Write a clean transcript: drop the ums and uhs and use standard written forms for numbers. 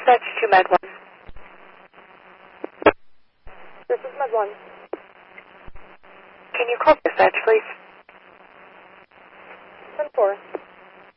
dispatch to Med 1. This is Med 1. Can you call dispatch, please? 10-4.